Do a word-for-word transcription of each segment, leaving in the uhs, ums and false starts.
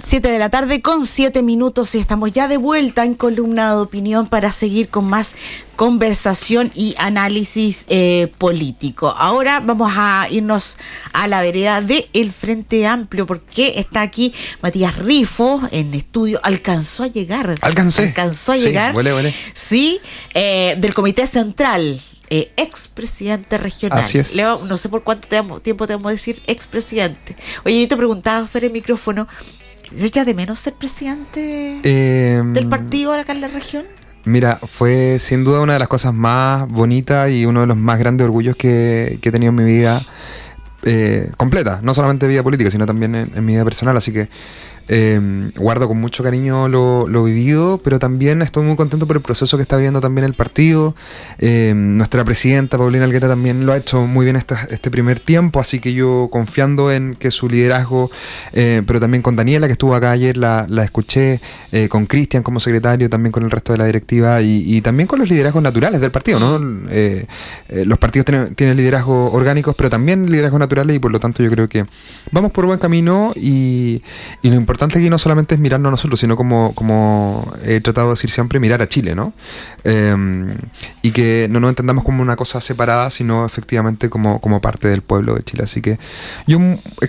Siete de la tarde con siete minutos y estamos ya de vuelta en Columna de Opinión para seguir con más conversación y análisis eh, político. Ahora vamos a irnos a la vereda del Frente Amplio porque está aquí Matías Rifo en estudio. Alcanzó a llegar. Alcancé. Alcanzó a sí, llegar. Huele, huele. Sí, eh, del Comité Central. Eh, expresidente regional. Así es. Leo, no sé por cuánto te vamos, tiempo te vamos a decir expresidente. Oye, yo te preguntaba fuera del micrófono, ¿se echa de menos ser presidente eh, del partido acá en la región? Mira, fue sin duda una de las cosas más bonitas y uno de los más grandes orgullos que, que he tenido en mi vida eh, completa. No solamente vida política, sino también en, en mi vida personal. Así que Eh, guardo con mucho cariño lo, lo vivido, pero también estoy muy contento por el proceso que está viviendo también el partido. Eh, nuestra presidenta Paulina Algueta también lo ha hecho muy bien esta, este primer tiempo, así que yo confiando en que su liderazgo, eh, pero también con Daniela, que estuvo acá ayer, la, la escuché, eh, con Cristian como secretario, también con el resto de la directiva y, y también con los liderazgos naturales del partido, ¿no? Eh, eh, los partidos tienen, tienen liderazgos orgánicos, pero también liderazgos naturales y por lo tanto yo creo que vamos por buen camino y, y lo importante Lo importante aquí no solamente es mirarnos a nosotros, sino como, como he tratado de decir siempre, mirar a Chile, ¿no? Eh, y que no nos entendamos como una cosa separada, sino efectivamente como, como parte del pueblo de Chile. Así que yo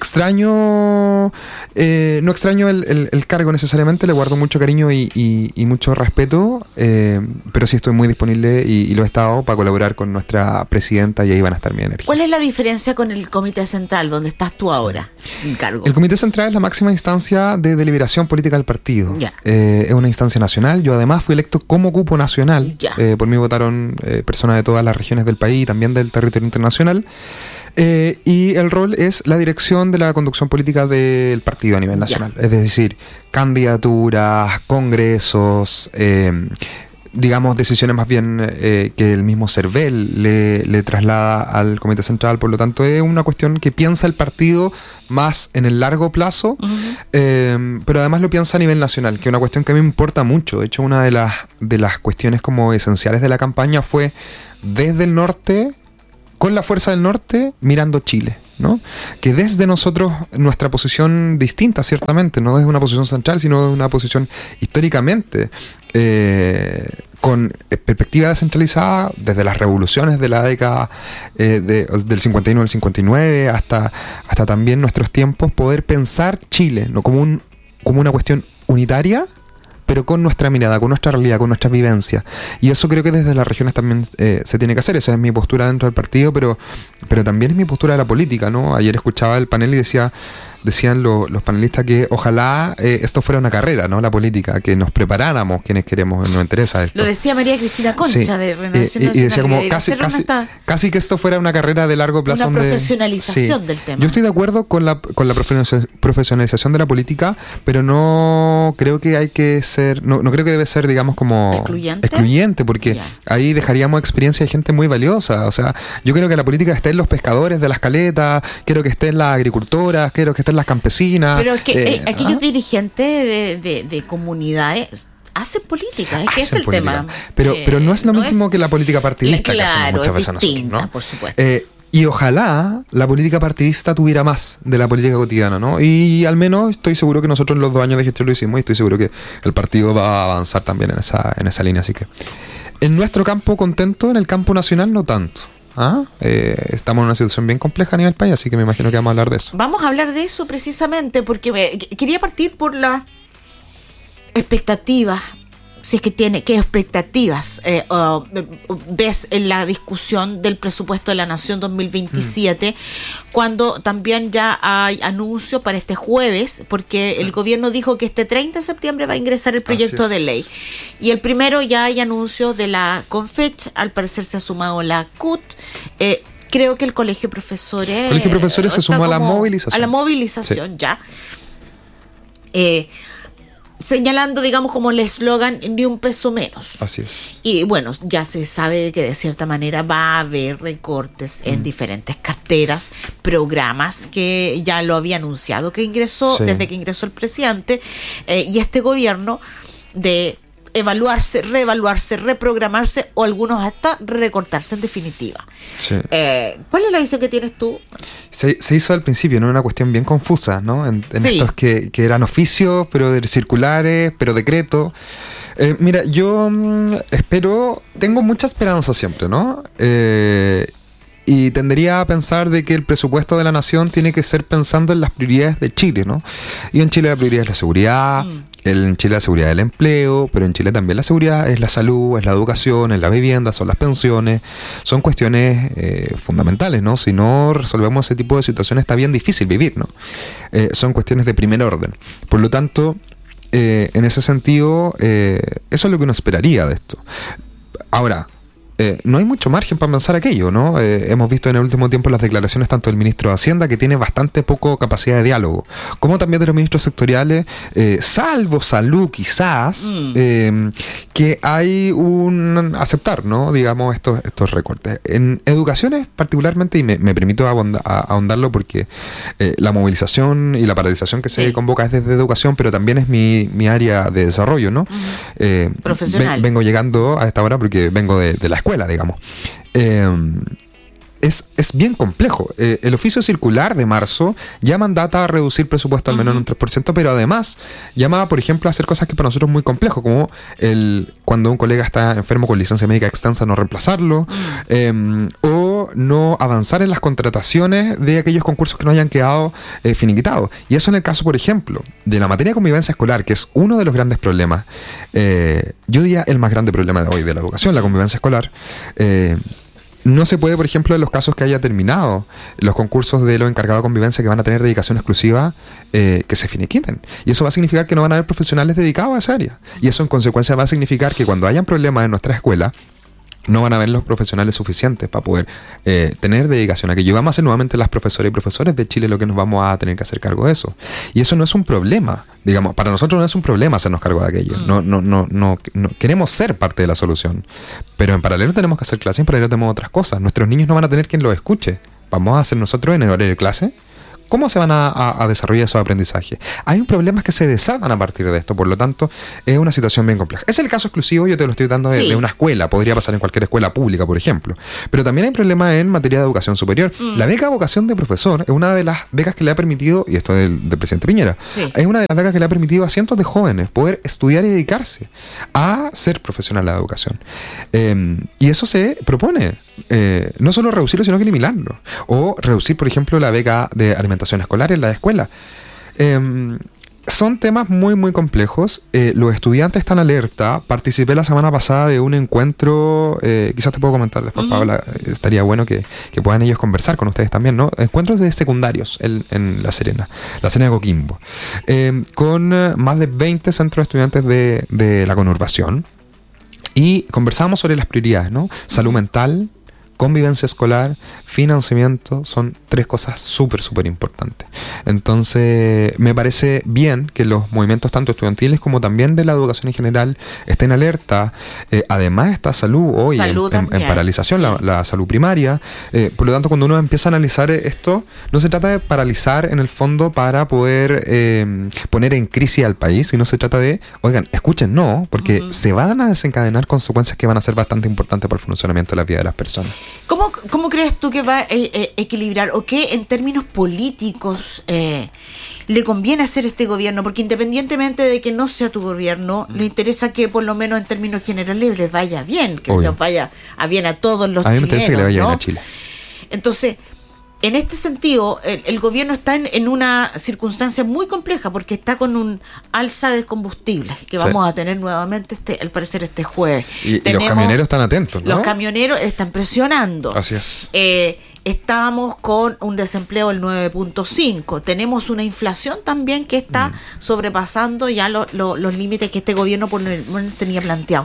extraño, eh, no extraño el, el, el cargo necesariamente, le guardo mucho cariño y, y, y mucho respeto, eh, pero sí estoy muy disponible y, y lo he estado para colaborar con nuestra presidenta y ahí van a estar mi energía. ¿Cuál es la diferencia con el Comité Central, donde estás tú ahora en cargo? El Comité Central es la máxima instancia de deliberación política del partido. Yeah. Eh, es una instancia nacional. Yo además fui electo como cupo nacional. Yeah. Eh, por mí votaron eh, personas de todas las regiones del país y también del territorio internacional. Eh, y el rol es la dirección de la conducción política del partido a nivel nacional. Yeah. Es decir, candidaturas, congresos, eh, digamos, decisiones más bien eh, que el mismo CERVEL le, le traslada al Comité Central. Por lo tanto, es una cuestión que piensa el partido más en el largo plazo, uh-huh. eh, pero además lo piensa a nivel nacional, que es una cuestión que a mí me importa mucho. De hecho, una de las, de las cuestiones como esenciales de la campaña fue desde el norte, con la fuerza del norte, mirando Chile, ¿no? Que desde nosotros, nuestra posición distinta, ciertamente, no es una posición central, sino una posición históricamente eh, con perspectiva descentralizada, desde las revoluciones de la década eh, de, del cincuenta y uno al cincuenta y nueve hasta, hasta también nuestros tiempos, poder pensar Chile, ¿no? Como, un, como una cuestión unitaria, pero con nuestra mirada, con nuestra realidad, con nuestra vivencia. Y eso creo que desde las regiones también eh, se tiene que hacer. Esa es mi postura dentro del partido, pero, pero también es mi postura de la política, ¿no? Ayer escuchaba el panel y decía, decían lo, los panelistas que ojalá eh, esto fuera una carrera, ¿no? La política, que nos preparáramos quienes queremos, nos interesa esto. Lo decía María Cristina Concha, sí, de Renovación eh, Nacional. Y decía como casi, casi, casi que esto fuera una carrera de largo plazo. Una donde, profesionalización sí, del tema. Yo estoy de acuerdo con la, con la profesionalización de la política, pero no creo que hay que ser, no, no creo que debe ser, digamos, como excluyente, excluyente porque yeah. ahí dejaríamos experiencia de gente muy valiosa. O sea, yo creo que la política esté en los pescadores de las caletas, quiero que esté en las agricultoras, quiero que esté en las campesinas. Pero es que eh, eh, aquellos ¿ah? dirigentes de, de, de comunidades hacen política, es que es el política. tema. Pero, eh, pero no es lo no mismo es, que la política partidista claro, que hacemos muchas veces distinta, nosotros, ¿no? Por supuesto. Eh, y ojalá la política partidista tuviera más de la política cotidiana, ¿no? Y al menos estoy seguro que nosotros en los dos años de gestión lo hicimos y estoy seguro que el partido va a avanzar también en esa, en esa línea. Así que en nuestro campo contento, en el campo nacional no tanto. ¿Ah? Eh, estamos en una situación bien compleja a nivel país, así que me imagino que vamos a hablar de eso. Vamos a hablar de eso precisamente porque me, quería partir por las expectativas. Si es que tiene, ¿qué expectativas eh, uh, ves en la discusión del presupuesto de la Nación dos mil veintisiete, mm. cuando también ya hay anuncio para este jueves, porque sí. el gobierno dijo que este treinta de septiembre va a ingresar el proyecto de ley, y el primero ya hay anuncio de la CONFECH, al parecer se ha sumado la C U T, eh, creo que el Colegio de Profesores... El Colegio de Profesores se sumó a la movilización. A la movilización, sí. ya. Eh... señalando, digamos, como el eslogan, ni un peso menos. Así es. Y bueno, ya se sabe que de cierta manera va a haber recortes en mm. diferentes carteras, programas que ya lo había anunciado que ingresó, sí. desde que ingresó el presidente, eh, y este gobierno de evaluarse, reevaluarse, reprogramarse o algunos hasta recortarse en definitiva. Sí. Eh, ¿Cuál es la visión que tienes tú? Se, se hizo al principio, ¿no? Una cuestión bien confusa, ¿no? En, en Sí. estos que, que eran oficios, pero circulares, pero decretos. Eh, mira, yo mmm, espero, tengo mucha esperanza siempre, ¿no? Eh, y tendería a pensar de que el presupuesto de la nación tiene que ser pensando en las prioridades de Chile, ¿no? Y en Chile la prioridad es la seguridad, mm. en Chile la seguridad del empleo, pero en Chile también la seguridad es la salud, es la educación, es la vivienda, son las pensiones, son cuestiones eh, fundamentales, ¿no? Si no resolvemos ese tipo de situaciones está bien difícil vivir, ¿no? Eh, son cuestiones de primer orden. Por lo tanto, eh, en ese sentido, eh, eso es lo que uno esperaría de esto. Ahora, Eh, no hay mucho margen para pensar aquello, ¿no? Eh, hemos visto en el último tiempo las declaraciones tanto del ministro de Hacienda, que tiene bastante poco capacidad de diálogo, como también de los ministros sectoriales, eh, salvo salud quizás, mm. eh, que hay un aceptar, ¿no? Digamos, estos, estos recortes. En educación particularmente, y me, me permito ahonda, ahondarlo porque eh, la movilización y la paralización que se sí. convoca es desde educación, pero también es mi, mi área de desarrollo, ¿no? Mm. Eh, Profesional. Ven, vengo llegando a esta hora porque vengo de, de la escuela. digamos. Eh, es, es bien complejo. Eh, el oficio circular de marzo ya mandata a reducir presupuesto al menos uh-huh. en un tres por ciento, pero además llama, por ejemplo, a hacer cosas que para nosotros es muy complejo, como el cuando un colega está enfermo con licencia médica extensa, no reemplazarlo, uh-huh. eh, o no avanzar en las contrataciones de aquellos concursos que no hayan quedado eh, finiquitados. Y eso en el caso, por ejemplo, de la materia de convivencia escolar, que es uno de los grandes problemas, eh, yo diría el más grande problema de hoy de la educación, la convivencia escolar. eh, No se puede, por ejemplo, en los casos que haya terminado los concursos de los encargados de convivencia que van a tener dedicación exclusiva, eh, que se finiquiten. Y eso va a significar que no van a haber profesionales dedicados a esa área. Y eso en consecuencia va a significar que cuando hayan problemas en nuestra escuela, no van a haber los profesionales suficientes para poder eh, tener dedicación a aquello. Y vamos a ser nuevamente las profesoras y profesores de Chile lo que nos vamos a tener que hacer cargo de eso. Y eso no es un problema. Digamos, para nosotros no es un problema hacernos cargo de aquello. Mm. No, no, no, no, no queremos ser parte de la solución. Pero en paralelo tenemos que hacer clases, en paralelo tenemos otras cosas. Nuestros niños no van a tener quien los escuche. Vamos a hacer nosotros en el horario de clase. ¿Cómo se van a, a, a desarrollar esos aprendizajes? Hay problemas que se desatan a partir de esto, por lo tanto, es una situación bien compleja. Es el caso exclusivo, yo te lo estoy dando de, sí. de una escuela, podría pasar en cualquier escuela pública, por ejemplo. Pero también hay problemas en materia de educación superior. Mm. La beca vocación de profesor es una de las becas que le ha permitido, y esto es del, del presidente Piñera, sí. es una de las becas que le ha permitido a cientos de jóvenes poder estudiar y dedicarse a ser profesional de la educación. Eh, y eso se propone. Eh, no solo reducirlo, sino que eliminarlo. O reducir, por ejemplo, la beca de alimentación escolar en la escuela. Eh, son temas muy, muy complejos. Eh, los estudiantes están alerta. Participé la semana pasada de un encuentro, eh, quizás te puedo comentar después, uh-huh. Paola, estaría bueno que, que puedan ellos conversar con ustedes también, ¿no? Encuentros de secundarios en, en La Serena, La Serena de Coquimbo, eh, con más de veinte centros de estudiantes de, de la conurbación. Y conversábamos sobre las prioridades, ¿no? Salud mental, convivencia escolar, financiamiento, son tres cosas súper, súper importantes. Entonces, me parece bien que los movimientos tanto estudiantiles como también de la educación en general estén alerta. Eh, además está salud hoy salud en, en, en paralización, sí. la, la salud primaria. Eh, por lo tanto, cuando uno empieza a analizar esto, no se trata de paralizar en el fondo para poder eh, poner en crisis al país, sino se trata de, oigan, escuchen, no, porque uh-huh. se van a desencadenar consecuencias que van a ser bastante importantes para el funcionamiento de la vida de las personas. ¿Cómo, cómo crees tú que va a eh, eh, equilibrar o qué en términos políticos eh, le conviene hacer este gobierno? Porque independientemente de que no sea tu gobierno, mm. le interesa que por lo menos en términos generales les vaya bien, que les vaya a bien a todos los chilenos. A mí me interesa que le vaya bien a Chile. Entonces, en este sentido, el, el gobierno está en, en una circunstancia muy compleja porque está con un alza de combustibles que sí. vamos a tener nuevamente, este, al parecer, este jueves. Y, Tenemos, y los camioneros están atentos, ¿no? Los camioneros están presionando. Así es. Eh, estábamos con un desempleo del nueve punto cinco. Tenemos una inflación también que está mm. sobrepasando ya lo, lo, los límites que este gobierno por tenía planteado.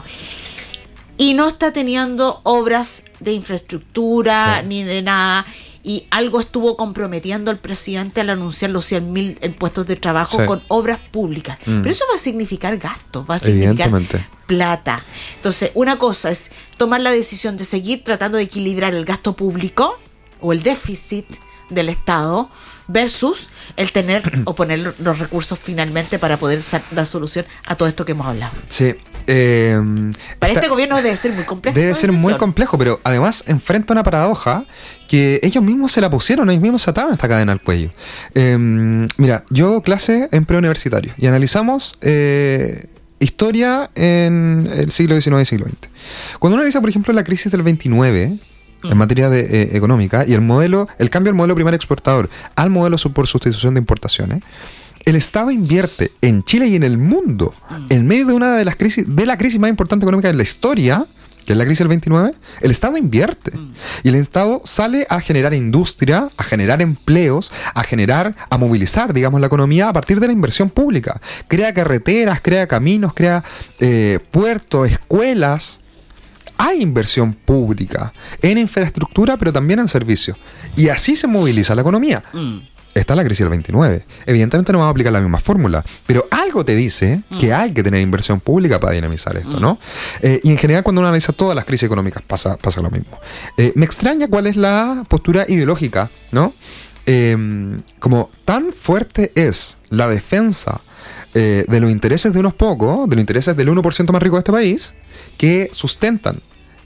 Y no está teniendo obras de infraestructura sí. ni de nada. Y algo estuvo comprometiendo al presidente al anunciar los cien mil puestos de trabajo sí. con obras públicas. Mm. Pero eso va a significar gastos, va a significar plata. Entonces, una cosa es tomar la decisión de seguir tratando de equilibrar el gasto público o el déficit del Estado versus el tener o poner los recursos finalmente para poder dar solución a todo esto que hemos hablado. Sí, Eh, Para esta, este gobierno debe ser muy complejo. Debe ser muy complejo, pero además enfrenta una paradoja que ellos mismos se la pusieron, ellos mismos se ataron esta cadena al cuello. Eh, mira, yo hago clase en preuniversitario y analizamos eh, historia en el siglo diecinueve y siglo veinte. Cuando uno analiza, por ejemplo, la crisis del veintinueve en materia de, eh, económica y el modelo, el cambio del modelo primario exportador al modelo por sustitución de importaciones, el Estado invierte en Chile y en el mundo, en medio de una de las crisis, de la crisis más importante económica de la historia, que es la crisis del veintinueve, el Estado invierte. Y el Estado sale a generar industria, a generar empleos, a generar, a movilizar, digamos, la economía a partir de la inversión pública. Crea carreteras, crea caminos, crea eh, puertos, escuelas. Hay inversión pública en infraestructura, pero también en servicios. Y así se moviliza la economía. Mm. Está la crisis del veintinueve. Evidentemente no vamos a aplicar la misma fórmula, pero algo te dice mm. que hay que tener inversión pública para dinamizar esto, mm. ¿no? Eh, y en general cuando uno analiza todas las crisis económicas pasa, pasa lo mismo. Eh, me extraña cuál es la postura ideológica, ¿no? Eh, como tan fuerte es la defensa eh, de los intereses de unos pocos, de los intereses del uno por ciento más rico de este país, que sustentan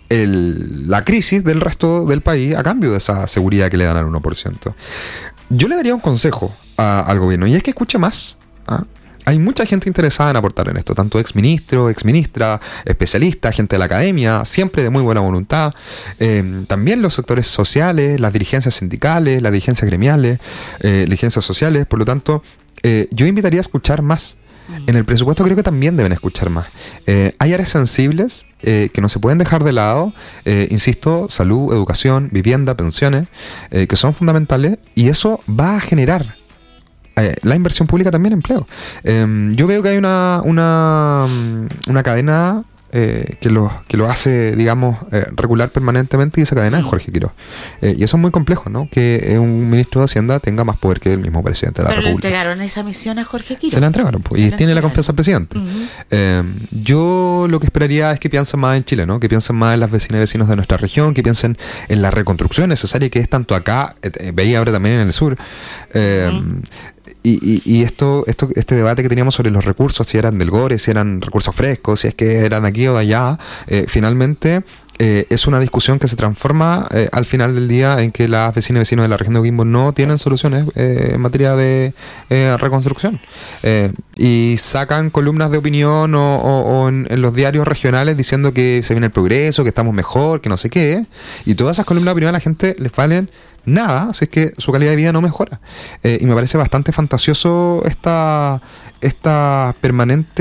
el, la crisis del resto del país a cambio de esa seguridad que le dan al uno por ciento. Yo le daría un consejo a, al gobierno, y es que escuche más. ¿ah? Hay mucha gente interesada en aportar en esto, tanto exministro, exministra, especialistas, gente de la academia, siempre de muy buena voluntad. Eh, también los sectores sociales, las dirigencias sindicales, las dirigencias gremiales, eh, dirigencias sociales. Por lo tanto, eh, yo invitaría a escuchar más. En el presupuesto creo que también deben escuchar más. Eh, hay áreas sensibles eh, que no se pueden dejar de lado. Eh, insisto, salud, educación, vivienda, pensiones, eh, que son fundamentales, y eso va a generar eh, la inversión pública también empleo. Eh, yo veo que hay una, una, una cadena eh, que, lo, que lo hace, digamos, eh, regular permanentemente, y esa cadena es Jorge Quiroz. Eh, y eso es muy complejo, ¿no? Que un ministro de Hacienda tenga más poder que el mismo presidente de la Pero República. ¿le entregaron esa misión a Jorge Quiroz? Se la entregaron, pues, y la tiene entregaron. la confianza del presidente. Uh-huh. Eh, yo lo que esperaría es que piensen más en Chile, ¿no? Que piensen más en las vecinas y vecinos de nuestra región, que piensen en la reconstrucción necesaria que es tanto acá, eh, veía ahora también en el sur. Eh, uh-huh. Y, y, y esto, esto, este debate que teníamos sobre los recursos, si eran del Gore, si eran recursos frescos, si es que eran aquí o de allá, eh, finalmente eh, es una discusión que se transforma eh, al final del día en que las vecinas y vecinos de la región de Coquimbo no tienen soluciones eh, en materia de eh, reconstrucción. Eh, y sacan columnas de opinión o, o, o en, en los diarios regionales diciendo que se viene el progreso, que estamos mejor, que no sé qué. Y todas esas columnas de opinión a la gente les valen nada, así es que su calidad de vida no mejora. Eh, y me parece bastante fantasioso esta esta permanente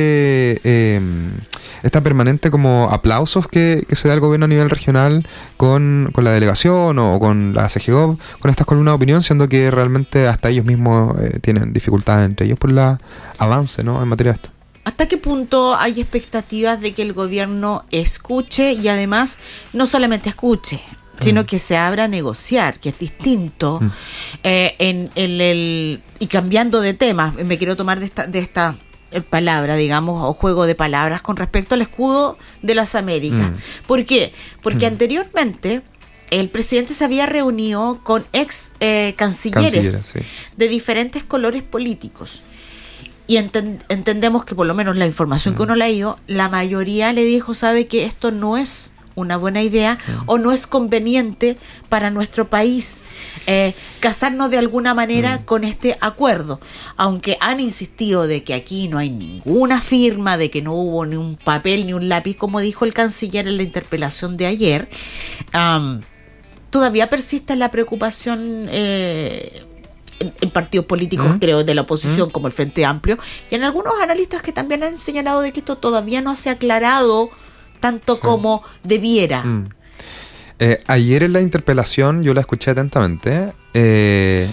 eh, esta permanente como aplausos que, que se da al gobierno a nivel regional con, con la delegación o con la C G Gov, con estas columnas de opinión, siendo que realmente hasta ellos mismos eh, tienen dificultades entre ellos por el avance, ¿no? en materia de esto. ¿Hasta qué punto hay expectativas de que el gobierno escuche y además no solamente escuche, sino mm. que se abra a negociar, que es distinto, mm. eh, en, en el y cambiando de tema? Me quiero tomar de esta de esta palabra, digamos, o juego de palabras con respecto al escudo de las Américas. Mm. ¿Por qué? Porque mm. anteriormente el presidente se había reunido con ex eh, cancilleres Canciller, sí. de diferentes colores políticos. Y enten- entendemos que por lo menos la información mm. que uno leído, la mayoría le dijo, sabe que esto no es una buena idea mm. o no es conveniente para nuestro país eh, casarnos de alguna manera mm. con este acuerdo, aunque han insistido de que aquí no hay ninguna firma, de que no hubo ni un papel ni un lápiz, como dijo el canciller en la interpelación de ayer. Um, todavía persiste la preocupación eh, en, en partidos políticos, mm. creo, de la oposición, mm. como el Frente Amplio, y en algunos analistas que también han señalado de que esto todavía no se ha aclarado tanto sí. como debiera. Mm. Eh, ayer en la interpelación yo la escuché atentamente eh,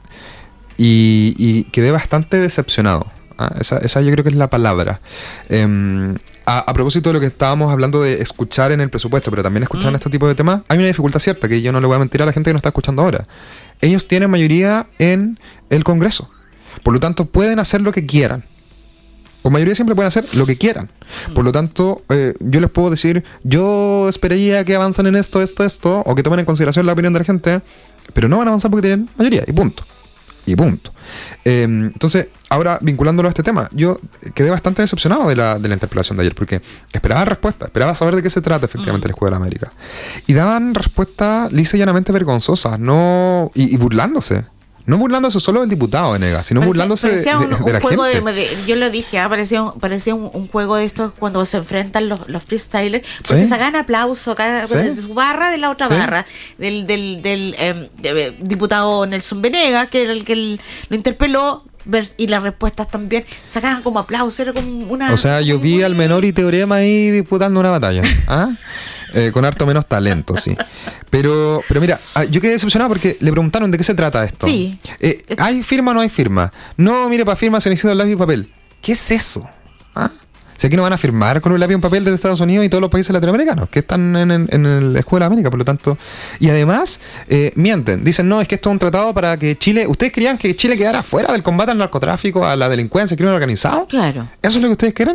y, y quedé bastante decepcionado. Ah, esa, esa yo creo que es la palabra. Eh, a, a propósito de lo que estábamos hablando de escuchar en el presupuesto, pero también escuchar mm. en este tipo de temas, hay una dificultad cierta que yo no le voy a mentir a la gente que nos está escuchando ahora. Ellos tienen mayoría en el Congreso. Por lo tanto, pueden hacer lo que quieran. Con mayoría siempre pueden hacer lo que quieran. Por lo tanto, eh, yo les puedo decir, yo esperaría que avancen en esto, esto, esto, o que tomen en consideración la opinión de la gente, pero no van a avanzar porque tienen mayoría, y punto. y punto. Eh, entonces, ahora vinculándolo a este tema, yo quedé bastante decepcionado de la, de la interpelación de ayer, porque esperaba respuesta, esperaba saber de qué se trata efectivamente mm. el Juego de la América. Y daban respuestas lisa y llanamente vergonzosas, no y, y burlándose. No burlándose solo del diputado Venegas, sino parecía, burlándose parecía un, de, de, de la juego gente. De, de, yo lo dije, ¿eh? parecía, un, parecía un, un juego de estos cuando se enfrentan los, los freestylers, porque ¿sí? sacan aplauso cada, ¿sí? de su barra de la otra ¿sí? barra, del, del, del eh, de, diputado Nelson Venegas, que era el que el, lo interpeló, y las respuestas también sacaban como aplauso, era como una... O sea, yo vi muy... al menor y Teorema ahí disputando una batalla, ¿ah? Eh, con harto menos talento, sí. Pero, pero mira, yo quedé decepcionado porque le preguntaron de qué se trata esto. Sí. Eh, ¿Hay firma o no hay firma? No, mire, para firma se necesita el lápiz y papel. ¿Qué es eso? ¿Ah? Si aquí no van a firmar con un lápiz y un papel desde Estados Unidos y todos los países latinoamericanos que están en, en, en el Escuela de América, por lo tanto. Y además, eh, mienten. Dicen, no, es que esto es un tratado para que Chile... ¿Ustedes querían que Chile quedara fuera del combate al narcotráfico, a la delincuencia, al crimen organizado? Claro. ¿Eso es lo que ustedes quieren?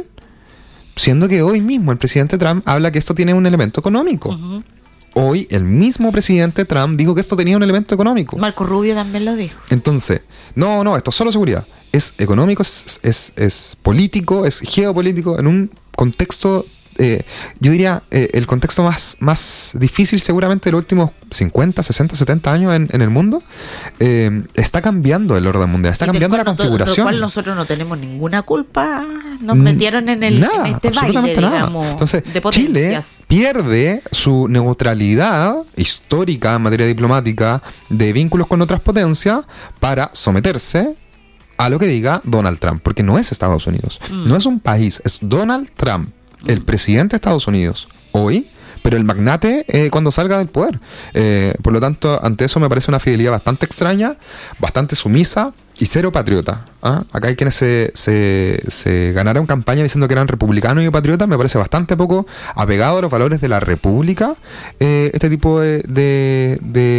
Siendo que hoy mismo el presidente Trump habla que esto tiene un elemento económico. Uh-huh. Hoy el mismo presidente Trump dijo que esto tenía un elemento económico. Marco Rubio también lo dijo. Entonces, no, no, esto es solo seguridad. Es económico, es, es, es político, es geopolítico, en un contexto, eh, yo diría, eh, el contexto más, más difícil seguramente de los últimos cincuenta, sesenta, setenta años en, en el mundo. Eh, está cambiando el orden mundial, está cambiando la no, configuración. Lo cual nosotros no tenemos ninguna culpa. Nos metieron en, el, nada, en este baile, nada. digamos, Entonces, de potencias. Chile pierde su neutralidad histórica en materia diplomática de vínculos con otras potencias para someterse a lo que diga Donald Trump, porque no es Estados Unidos, mm. no es un país, es Donald Trump, mm. el presidente de Estados Unidos, hoy, pero el magnate eh, cuando salga del poder. Eh, por lo tanto, ante eso me parece una fidelidad bastante extraña, bastante sumisa y cero patriota. ¿Ah? Acá hay quienes se, se, se ganaron campaña diciendo que eran republicanos y patriotas. Me parece bastante poco apegado a los valores de la república, eh, este tipo de, de,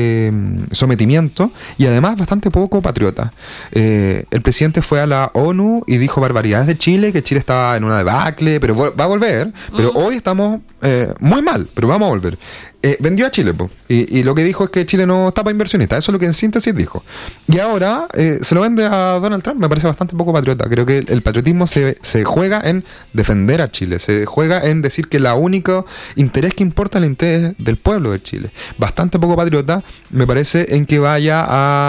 de sometimiento, y además bastante poco patriota. Eh, el presidente fue a la ONU y dijo barbaridades de Chile, que Chile estaba en una debacle, pero va a volver. Pero uh-huh. hoy estamos eh, muy mal, pero vamos a volver. Eh, vendió a Chile, po, y, y lo que dijo es que Chile no está para inversionistas. Eso es lo que en síntesis dijo. Y ahora eh, se lo vende a Donald Trump. Me parece bastante poco patriota. Creo que el, el patriotismo se, se juega en defender a Chile, se juega en decir que el único interés que importa es el interés del pueblo de Chile. Bastante poco patriota me parece en que vaya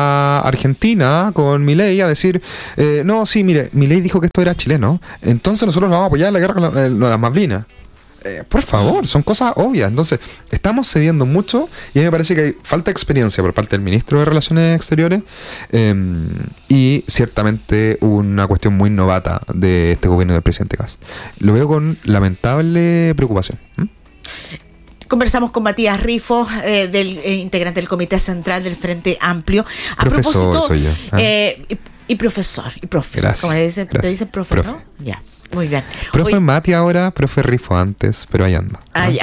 a Argentina con Milei a decir eh, no, sí, mire, Milei dijo que esto era chileno, entonces nosotros vamos a apoyar la guerra con la, la, las Malvinas. Eh, por favor, son cosas obvias. Entonces, estamos cediendo mucho y a mí me parece que hay falta de experiencia por parte del ministro de Relaciones Exteriores eh, y ciertamente una cuestión muy novata de este gobierno del presidente Kast. Lo veo con lamentable preocupación. ¿Mm? Conversamos con Matías Rifo, eh, del eh, integrante del Comité Central del Frente Amplio. A profesor propósito, soy yo. Ah. Eh, y, y profesor, y profe. Gracias. Como le dicen, Gracias. te dicen profe, profe, ¿no? Ya. Muy bien. Profe Oye, Mati ahora, profe Rifo antes, pero ahí anda. Ah, ¿no? Ya.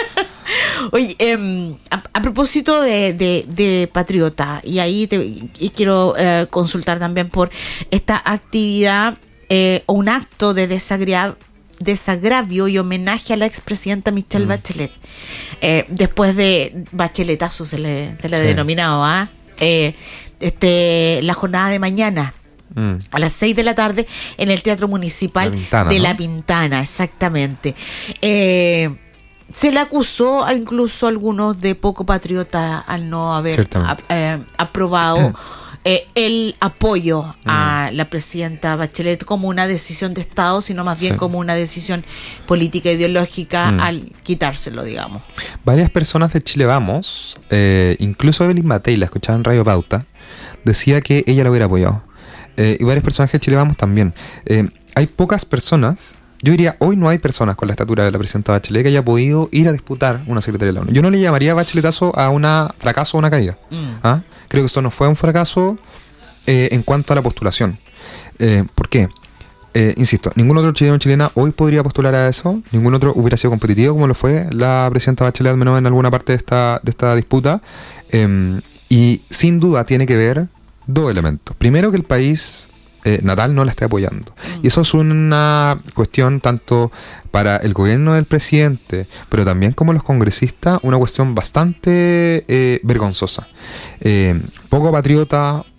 Oye, eh, a, a propósito de, de, de Patriota, y ahí te, y quiero eh, consultar también por esta actividad eh, o un acto de desagravio, desagravio y homenaje a la expresidenta Michelle mm. Bachelet. Eh, después de Bacheletazo se le, se le sí. ha denominado, ¿ah? ¿eh? Este, la jornada de mañana. Mm. A las seis de la tarde en el Teatro Municipal La Pintana, de ¿no? La Pintana, exactamente. Eh, se le acusó a incluso a algunos de poco patriota al no haber a, eh, aprobado eh, el apoyo mm. a la presidenta Bachelet como una decisión de Estado, sino más bien sí. como una decisión política ideológica mm. al quitárselo, digamos. Varias personas de Chile Vamos, eh, incluso Evelyn Matei, la escuchaba en Radio Pauta, decía que ella lo hubiera apoyado. Eh, y varios personajes de Chile Vamos también. Eh, hay pocas personas, yo diría, hoy no hay personas con la estatura de la presidenta Bachelet que haya podido ir a disputar una secretaría de la ONU. Yo no le llamaría Bacheletazo a un fracaso o una caída. Mm. ¿Ah? Creo que esto no fue un fracaso eh, en cuanto a la postulación. Eh, ¿Por qué? Eh, insisto, ningún otro chileno o chilena hoy podría postular a eso, ningún otro hubiera sido competitivo como lo fue la presidenta Bachelet, al menos en alguna parte de esta, de esta disputa. Eh, y sin duda tiene que ver dos elementos. Primero, que el país eh, natal no la esté apoyando. Mm. Y eso es una cuestión tanto para el gobierno del presidente, pero también como los congresistas, una cuestión bastante eh, vergonzosa. Eh, poco patriota,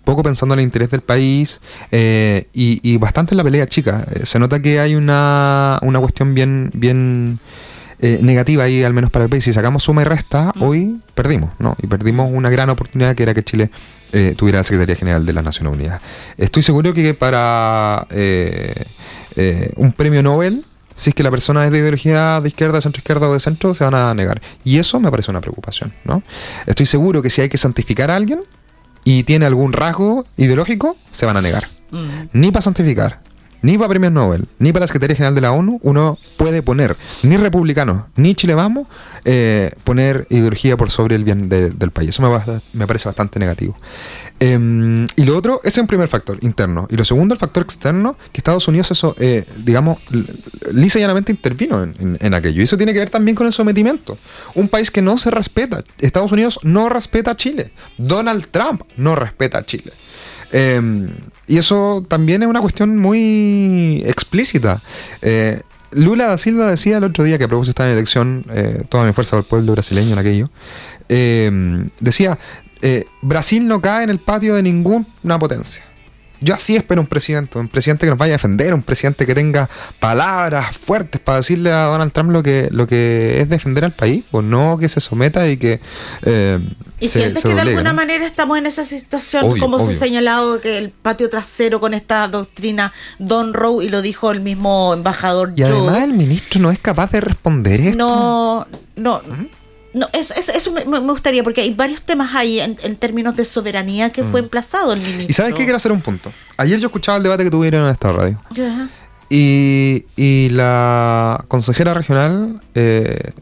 poco pensando en el interés del país eh, y, y bastante en la pelea chica. Eh, se nota que hay una, una cuestión bien, bien eh, negativa ahí, al menos para el país. Si sacamos suma y resta, mm. hoy perdimos, ¿no? Y perdimos una gran oportunidad que era que Chile eh, tuviera la Secretaría General de las Naciones Unidas. Estoy seguro que para eh, eh, un premio Nobel, si es que la persona es de ideología de izquierda, de centro izquierda o de centro, se van a negar. Y eso me parece una preocupación, ¿no? Estoy seguro que si hay que santificar a alguien y tiene algún rasgo ideológico, se van a negar. Mm. Ni para santificar, ni para premios Nobel, ni para la Secretaría General de la ONU, uno puede poner, ni republicanos, ni Chile Vamos, eh, poner ideología por sobre el bien de, del país. Eso me, va, me parece bastante negativo. Eh, y lo otro, ese es un primer factor interno. Y lo segundo, el factor externo, que Estados Unidos, eso, eh, digamos, lisa y llanamente intervino en, en, en aquello. Y eso tiene que ver también con el sometimiento. Un país que no se respeta. Estados Unidos no respeta a Chile. Donald Trump no respeta a Chile. Eh, y eso también es una cuestión muy explícita. Eh, Lula da Silva decía el otro día, que a propósito de esta elección, eh, toda mi fuerza para el pueblo brasileño en aquello, eh, decía, eh, Brasil no cae en el patio de ninguna potencia. Yo así espero un presidente, un presidente que nos vaya a defender, un presidente que tenga palabras fuertes para decirle a Donald Trump lo que lo que es defender al país, pues no que se someta y que eh, ¿Y se, sientes se que doblegue, de alguna ¿no? manera estamos en esa situación, obvio, como obvio. Se ha señalado que el patio trasero con esta doctrina Don Rowe, y lo dijo el mismo embajador y Joe, además el ministro no es capaz de responder esto? No, no... ¿Mm? No, eso, eso, eso me, me gustaría, porque hay varios temas ahí en, en términos de soberanía que mm. fue emplazado el ministro. Y ¿sabes qué? Quiero hacer un punto. Ayer yo escuchaba el debate que tuvieron en esta radio. Yeah. Y, y la consejera regional eh,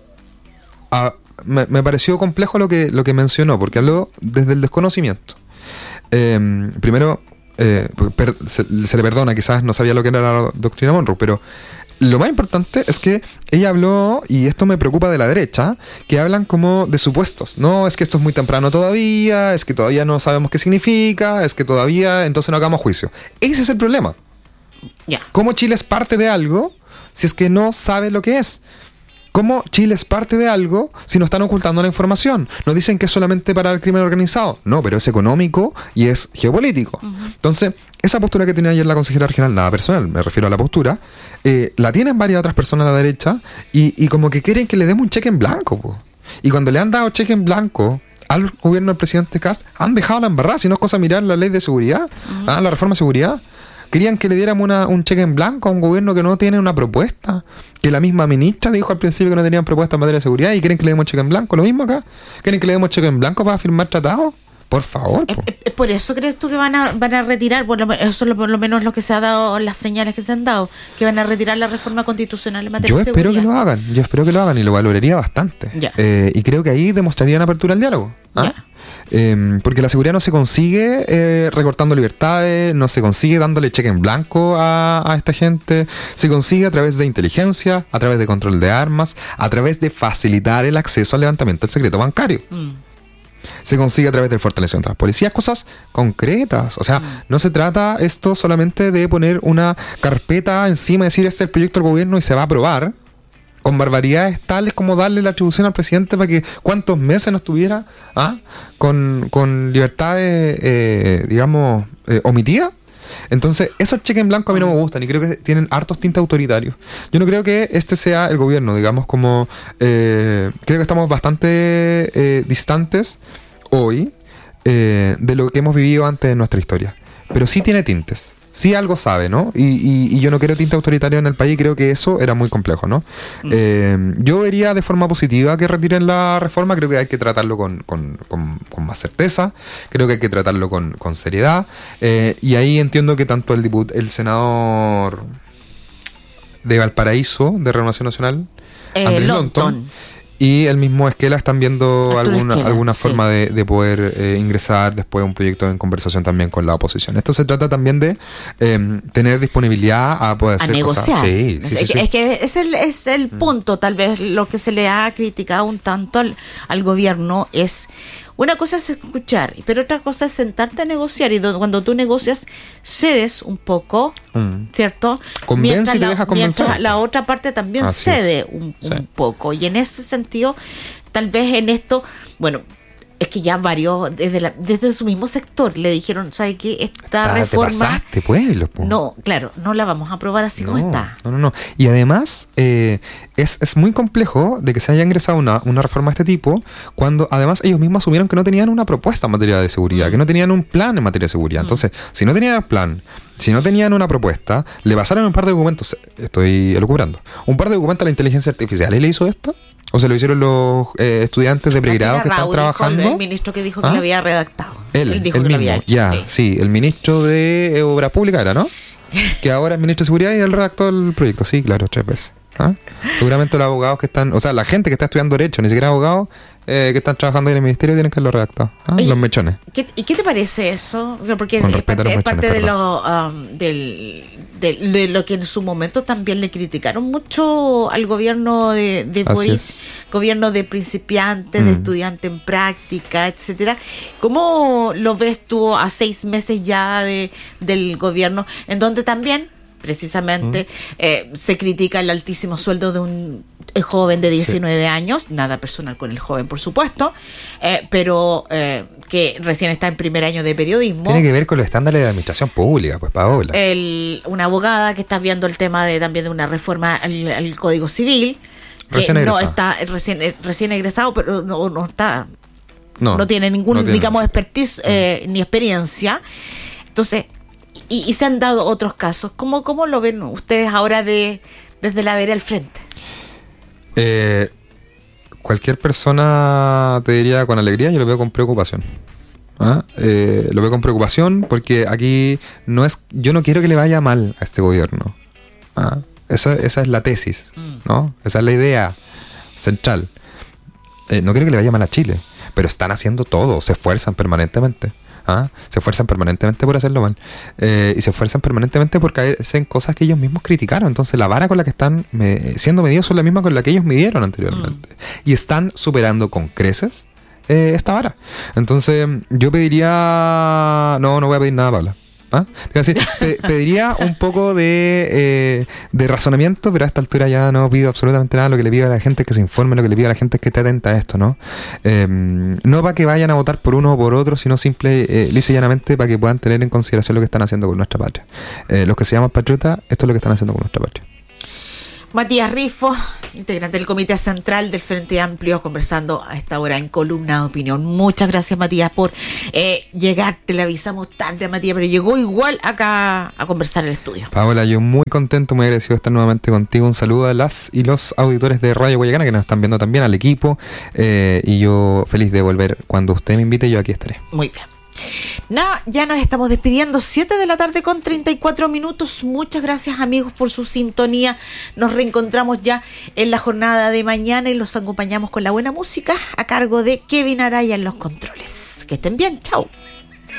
a, me, me pareció complejo lo que, lo que mencionó, porque habló desde el desconocimiento. Eh, primero, eh, per, se, se le perdona, quizás no sabía lo que era la doctrina Monroe, pero lo más importante es que ella habló, y esto me preocupa de la derecha, que hablan como de supuestos. No, es que esto es muy temprano todavía, es que todavía no sabemos qué significa, es que todavía, entonces no hagamos juicio. Ese es el problema. Yeah. ¿Cómo Chile es parte de algo si es que no sabe lo que es? ¿Cómo Chile es parte de algo si nos están ocultando la información? Nos dicen que es solamente para el crimen organizado. No, pero es económico y es geopolítico. Uh-huh. Entonces, esa postura que tenía ayer la consejera regional, nada personal, me refiero a la postura, eh, la tienen varias otras personas a la derecha y, y como que quieren que le demos un cheque en blanco, po. Y cuando le han dado cheque en blanco al gobierno del presidente Kast, han dejado la embarrada, si no es cosa mirar la ley de seguridad, uh-huh. ah, la reforma de seguridad. Querían que le diéramos una, un cheque en blanco a un gobierno que no tiene una propuesta. Que la misma ministra dijo al principio que no tenían propuesta en materia de seguridad y quieren que le demos cheque en blanco. Lo mismo acá. ¿Quieren que le demos cheque en blanco para firmar tratados? Por favor. Po. ¿Es, es por eso crees tú que van a van a retirar? Bueno, eso es por lo menos lo que se ha dado, las señales que se han dado, que van a retirar la reforma constitucional en materia Yo de seguridad. Yo espero que lo hagan. Yo espero que lo hagan y lo valoraría bastante. Ya. Eh, y creo que ahí demostrarían apertura al diálogo. ¿Ah? Ya. Eh, porque la seguridad no se consigue eh, recortando libertades, no se consigue dándole cheque en blanco a, a esta gente, se consigue a través de inteligencia, a través de control de armas, a través de facilitar el acceso al levantamiento del secreto bancario. Mm. Se consigue a través del fortalecimiento de las policías, cosas concretas. O sea, mm. no se trata esto solamente de poner una carpeta encima y decir este es el proyecto del gobierno y se va a aprobar, con barbaridades tales como darle la atribución al presidente para que cuántos meses no estuviera ¿ah? con, con libertades, eh, digamos, eh, omitidas. Entonces, esos cheques en blanco a mí no me gustan y creo que tienen hartos tintes autoritarios. Yo no creo que este sea el gobierno, digamos, como... Eh, creo que estamos bastante eh, distantes hoy eh, de lo que hemos vivido antes en nuestra historia. Pero sí tiene tintes. Sí algo sabe, ¿no? Y, y, y yo no quiero tinte autoritario en el país, creo que eso era muy complejo, ¿no? Mm. Eh, yo vería de forma positiva que retiren la reforma, creo que hay que tratarlo con, con, con, con más certeza, creo que hay que tratarlo con, con seriedad, eh, y ahí entiendo que tanto el diput- el senador de Valparaíso, de Renovación Nacional, eh, Andrés Lonton, Lonton, y el mismo Esquela están viendo Arturo alguna Esquela, alguna sí. forma de, de poder eh, ingresar después un proyecto en conversación también con la oposición. Esto se trata también de eh, tener disponibilidad a poder a hacer negociar. cosas. Sí, sí, es, sí, sí. es que es el, es el punto, tal vez lo que se le ha criticado un tanto al, al gobierno es... Una cosa es escuchar, pero otra cosa es sentarte a negociar. Y do, cuando tú negocias, cedes un poco, mm. ¿cierto? Convence mientras y te la, deja convencer. Mientras la otra parte también Así cede es. un, Sí. un poco. Y en ese sentido, tal vez en esto, bueno, es que ya varios, desde, la, desde su mismo sector, le dijeron, ¿sabe qué? Esta Ah, reforma... te pasaste, pueblo, po. No, claro, no la vamos a aprobar así no, como está. No, no, no. Y además, eh, es, es muy complejo de que se haya ingresado una, una reforma de este tipo, cuando además ellos mismos asumieron que no tenían una propuesta en materia de seguridad, mm. que no tenían un plan en materia de seguridad. Mm. Entonces, si no tenían plan, si no tenían una propuesta, le pasaron un par de documentos, estoy elucubrando, un par de documentos a la inteligencia artificial. ¿Y le hizo esto? ¿O se lo hicieron los eh, estudiantes de pregrado que están trabajando? El ministro que dijo que ¿Ah? lo había redactado. Él, él dijo él que mismo. lo había hecho. Ya, sí. sí, el ministro de eh, Obras Públicas era, ¿no? Que ahora es ministro de Seguridad y él redactó el proyecto. Sí, claro, tres veces. ¿Ah? Seguramente los abogados que están, o sea, la gente que está estudiando Derecho, ni siquiera abogados, eh, que están trabajando en el ministerio tienen que haberlo redactado. ¿Ah? Oye, los mechones. ¿qué, ¿Y qué te parece eso? Porque Con es respeto parte, a los es mechones, parte de, perdón. lo, um, del, de, de lo que en su momento también le criticaron mucho al gobierno de, de Boris, gobierno de principiantes, mm. de estudiantes en práctica, etcétera. ¿Cómo lo ves tú a seis meses ya de, del gobierno, en donde también precisamente mm. eh, se critica el altísimo sueldo de un joven de diecinueve sí. años, nada personal con el joven, por supuesto, eh, pero eh, que recién está en primer año de periodismo. Tiene que ver con los estándares de administración pública, pues, Paola. El, una abogada que está viendo el tema de también de una reforma al, al Código Civil, que recién no egresado. está recién, recién egresado, pero no, no está, no, no tiene ningún, no tiene. digamos, expertise eh, ni experiencia. Entonces, y, y se han dado otros casos. ¿Cómo, cómo lo ven ustedes ahora de desde la vereda al frente? Eh, cualquier persona te diría con alegría, yo lo veo con preocupación. ¿Ah? Eh, lo veo con preocupación porque aquí no es, yo no quiero que le vaya mal a este gobierno. ¿Ah? Esa, esa es la tesis, ¿no? Esa es la idea central. Eh, no quiero que le vaya mal a Chile, pero están haciendo todo, se esfuerzan permanentemente. ¿Ah? Se esfuerzan permanentemente por hacerlo mal eh, y se esfuerzan permanentemente porque hacen cosas que ellos mismos criticaron. Entonces la vara con la que están me, siendo medidos son la misma con la que ellos midieron anteriormente mm. y están superando con creces eh, esta vara. Entonces yo pediría no, no voy a pedir nada, Paula. ¿Ah? Decir, pe- pediría un poco de, eh, de razonamiento, pero a esta altura ya no pido absolutamente nada. Lo que le pido a la gente es que se informe, lo que le pido a la gente es que esté atenta a esto, ¿no? Eh, no para que vayan a votar por uno o por otro, sino simple, eh, lisa y llanamente para que puedan tener en consideración lo que están haciendo con nuestra patria. Eh, los que se llaman patriotas, esto es lo que están haciendo con nuestra patria. Matías Rifo, integrante del Comité Central del Frente Amplio, conversando a esta hora en Columna de Opinión. Muchas gracias, Matías, por eh, llegar. Te le avisamos tarde a Matías, pero llegó igual acá a conversar en el estudio. Paola, yo muy contento, muy agradecido de estar nuevamente contigo. Un saludo a las y los auditores de Radio Guayacana que nos están viendo también, al equipo. Eh, y yo feliz de volver. Cuando usted me invite, yo aquí estaré. Muy bien. Nada, ya nos estamos despidiendo, siete de la tarde con treinta y cuatro minutos. Muchas gracias, amigos, por su sintonía. Nos reencontramos ya en la jornada de mañana y los acompañamos con la buena música a cargo de Kevin Araya en los controles. Que estén bien, chao.